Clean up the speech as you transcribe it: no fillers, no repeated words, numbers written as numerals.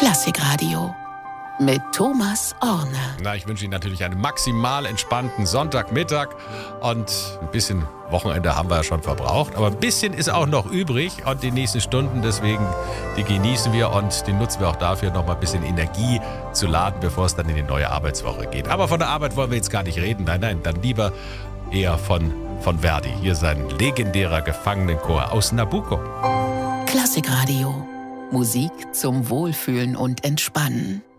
Klassikradio mit Thomas Orne. Na, ich wünsche Ihnen natürlich einen maximal entspannten Sonntagmittag und ein bisschen Wochenende haben wir ja schon verbraucht, aber ein bisschen ist auch noch übrig und die nächsten Stunden, deswegen, die genießen wir und die nutzen wir auch dafür, noch mal ein bisschen Energie zu laden, bevor es dann in die neue Arbeitswoche geht. Aber von der Arbeit wollen wir jetzt gar nicht reden, nein, dann lieber eher von Verdi. Hier ist ein legendärer Gefangenenchor aus Nabucco. Klassikradio. Musik zum Wohlfühlen und Entspannen.